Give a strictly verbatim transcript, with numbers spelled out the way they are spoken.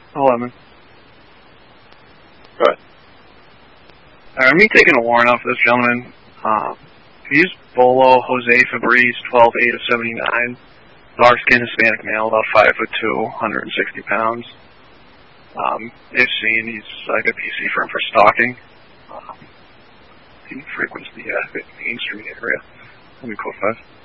eleven. Go ahead. Alright, me taking a warrant out for this gentleman. Um, he's Bolo Jose Fabriz, twelve eight of seventy-nine. Dark-skinned Hispanic male, about five foot two, one hundred sixty pounds. Um, if seen, he's like a P C for him for stalking. Um, he frequents the uh, Main Street area. Let me quote five.